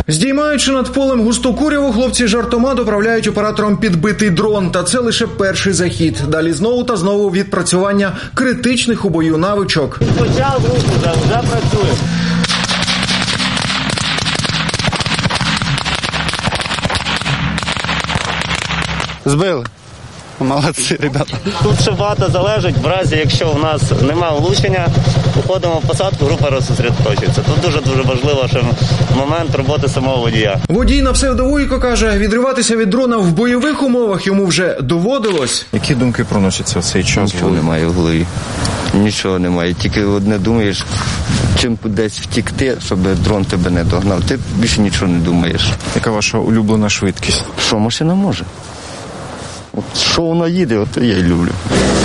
Здіймаючи над полем густу куряву, хлопці жартома доправляють операторам підбитий дрон. Та це лише перший захід. Далі знову та знову відпрацювання критичних у бою навичок. Почав руку, вже працює. Збили. Молодці, ребята. Тут ще багато залежить, в разі, якщо в нас немає влучення, уходимо в посадку, група розсосредоточується. Тут дуже-дуже важливо, що момент роботи самого водія. Водій на псевдовуйко каже, відриватися від дрона в бойових умовах йому вже доводилось. Які думки проносяться в цей час? Нічого немає в голові. Нічого немає. Тільки одне думаєш, чим десь втікти, щоб дрон тебе не догнав. Ти більше нічого не думаєш. Яка ваша улюблена швидкість? Що машина може? От що вона їде, от я й люблю.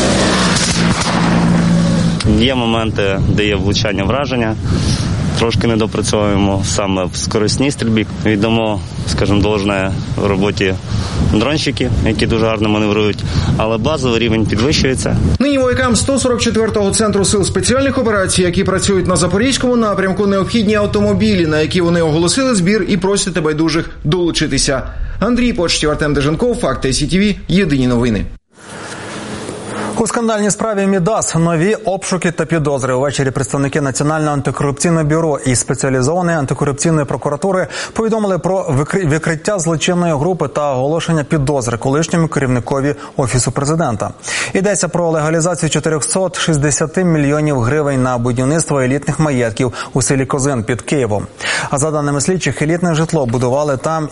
Є моменти, де є влучання враження. Трошки не допрацьовуємо саме в скоростній стрільбі. Відомо, скажімо, должне в роботі дронщики, які дуже гарно маневрують, але базовий рівень підвищується. Нині воякам 144-го центру сил спеціальних операцій, які працюють на Запорізькому напрямку, необхідні автомобілі, на які вони оголосили збір і просять байдужих долучитися. Андрій Почтів, Артем Деженков, Факти СІТВ, єдині новини. У скандальній справі Мідас нові обшуки та підозри. Увечері представники Національного антикорупційного бюро і спеціалізованої антикорупційної прокуратури повідомили про викриття злочинної групи та оголошення підозри колишньому керівникові Офісу президента. Йдеться про легалізацію 460 мільйонів гривень на будівництво елітних маєтків у селі Козин під Києвом. А за даними слідчих, елітне житло будували там